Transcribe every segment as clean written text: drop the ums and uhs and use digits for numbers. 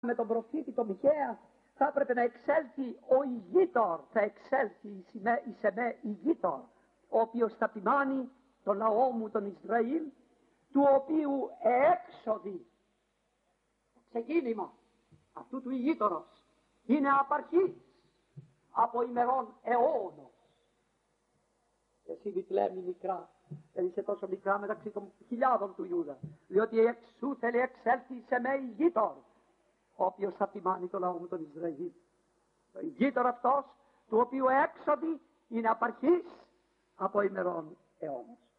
με τον προφήτη τον Μιχαία, θα έπρεπε να εξέλθει ο Ηγείτορ, θα εξέλθει η Σεμέ Ηγείτορ, ο οποίος θα ποιμάνει τον λαό μου τον Ισραήλ, του οποίου έξοδη ξεκίνημα αυτού του Ηγείτορος είναι απαρχής από ημερών αιώνος. Εσύ Βηθλέμη μικρά, δεν είσαι τόσο μικρά μεταξύ των χιλιάδων του Ιούδα, διότι εξού θέλει εξέλθει σε με Ηγείτορ, ο οποίος θα ποιμάνει το λαό μου τον Ισραήλ. Ο Ηγείτορ αυτός, του οποίου έξοδη είναι απαρχής από ημερών αιώνος.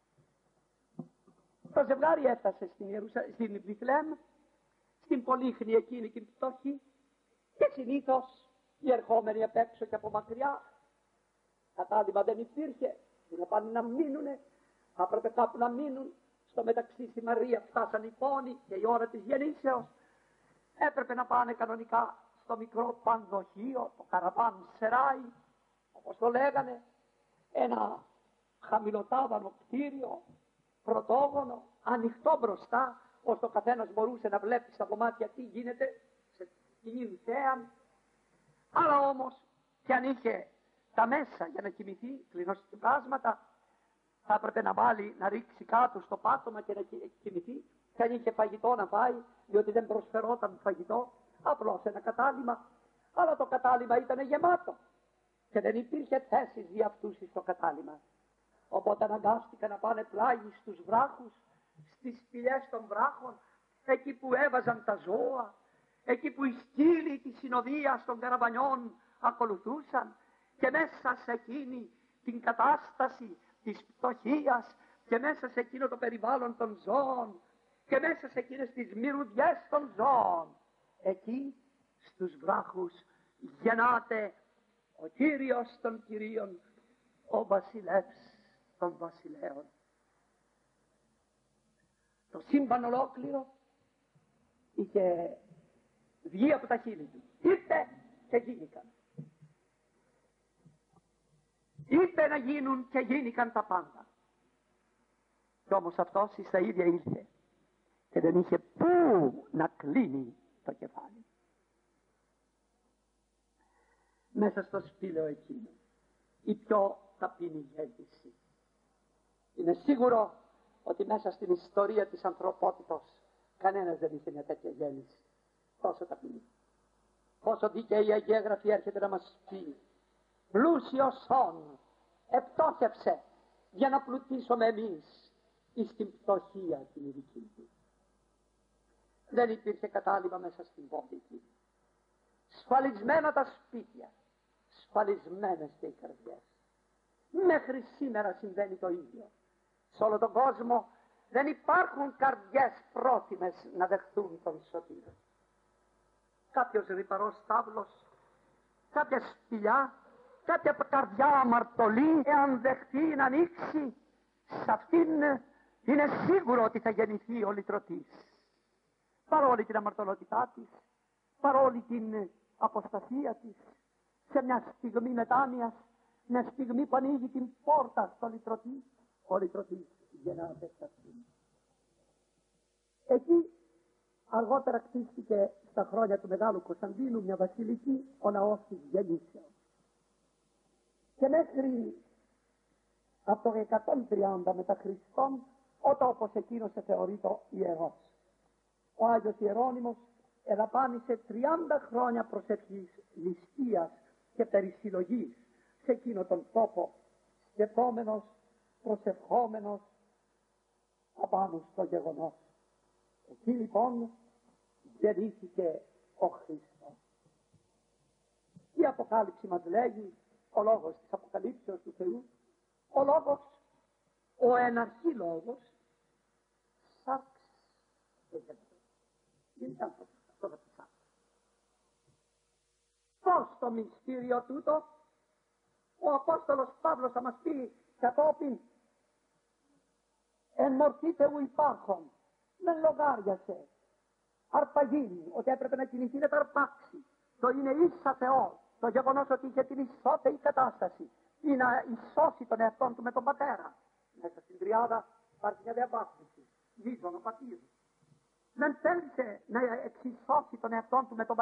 Το ζευγάρι έφτασε στην Βηθλέμ, στην πολύχνη εκείνη την πτώχη, και συνήθως οι ερχόμενοι απ' έξω και από μακριά, κατάλημα δεν υπήρχε, να πάνε να μείνουνε, θα έπρεπε κάπου να μείνουν. Στο μεταξύ στη Μαρία φτάσαν οι πόνοι και η ώρα της γεννήσεως. Έπρεπε να πάνε κανονικά στο μικρό πανδοχείο, το καραβάν Σεράι, όπως το λέγανε, ένα χαμηλοτάβανο κτίριο, πρωτόγονο, ανοιχτό μπροστά, ώστε ο καθένας μπορούσε να βλέπει στα κομμάτια τι γίνεται σε κοινή θέαν. Αλλά όμως, κι αν είχε τα μέσα για να κοιμηθεί, κλινοστιβάσματα, θα έπρεπε να βάλει, να ρίξει κάτω στο πάτωμα και να κοιμηθεί. Και αν είχε φαγητό να πάει, διότι δεν προσφερόταν φαγητό, απλώς ένα κατάλημα. Αλλά το κατάλημα ήταν γεμάτο και δεν υπήρχε θέσεις για αυτούς στο κατάλημα. Οπότε αναγκάστηκαν να πάνε πλάγι στους βράχους, στις σπηλιές των βράχων, εκεί που έβαζαν τα ζώα, εκεί που οι σκύλοι της συνοδείας των καραβανιών ακολουθούσαν, και μέσα σε εκείνη την κατάσταση της πτωχίας και μέσα σε εκείνο το περιβάλλον των ζώων και μέσα σε εκείνες τις μυρουδιές των ζώων, εκεί στους βράχους γεννάται ο Κύριος των Κυρίων, ο Βασιλεύς των Βασιλέων. Το σύμπαν ολόκληρο είχε βγει από τα χείλη του. Είπε και γίνηκαν. Είπε να γίνουν και γίνηκαν τα πάντα. Κι όμως αυτός εις τα ίδια ήλθε και δεν είχε πού να κλείνει το κεφάλι. Μέσα στο σπήλαιο εκείνο η πιο ταπεινή γέννηση. Είναι σίγουρο ότι μέσα στην ιστορία της ανθρωπότητος κανένας δεν είχε μια τέτοια γέννηση τόσο ταπεινή. Πόσο δίκαιη η Αγία Γραφή έρχεται να μας πει: πλούσιος όν επτόχευσε για να πλουτίσουμε εμείς εις την πτωχία την ειδική του. Δεν υπήρχε κατάλημα μέσα στην πόλη εκεί. Σφαλισμένα τα σπίτια, σφαλισμένες και οι καρδιές. Μέχρι σήμερα συμβαίνει το ίδιο. Σε όλο τον κόσμο δεν υπάρχουν καρδιές πρόθυμες να δεχθούν τον Σωτήρα. Κάποιος ρυπαρός στάβλος, κάποια σπηλιά, κάποια καρδιά αμαρτωλή, εάν δεχτεί να ανοίξει, σε αυτήν είναι σίγουρο ότι θα γεννηθεί ο λυτρωτής. Παρόλη την αμαρτωλότητά της, παρόλη την αποστασία της, σε μια στιγμή μετάνοιας, μια στιγμή που ανοίγει την πόρτα στο λυτρωτή, ο λυτρωτής γεννάται σε αυτήν. Εκεί αργότερα κτίστηκε στα χρόνια του Μεγάλου Κωνσταντίνου μια βασιλική, ο ναός της Γεννήσεως. Και μέχρι από το 130 μετά Χριστόν ο τόπος εκείνος θεωρείται ιερός. Ο Άγιος Ιερώνυμος εδαπάνησε 30 χρόνια προσευχής, ληστείας και περισυλλογής σε εκείνο τον τόπο, σκεφτόμενος, προσευχόμενος απάνω στο γεγονός. Εκεί λοιπόν γεννήθηκε ο Χριστός. Η Αποκάλυψη μας λέγει, ο λόγος της Αποκαλύψεως του Θεού, ο λόγος, ο εναρχή λόγος, σάρξ έγινε. Δεν ήταν αυτό το σάρξ. Πώς το μυστήριο τούτο, ο Απόστολος Παύλος θα μας πει κατόπιν, εν μορφή Θεού υπάρχον, δεν λογάριασε αρπαγίνη, ότι έπρεπε να κινηθεί να τα αρπάξει. Το είναι ίσα Θεό, το γεγονός ότι είχε την ισότεη κατάσταση ή να ισώσει τον εαυτόν του με τον πατέρα. Μέσα στην τριάδα υπάρχει μια διαβάθμιση, γίζον ο πατήρ. δεν θέλησε να εξισώσει τον εαυτό του με τον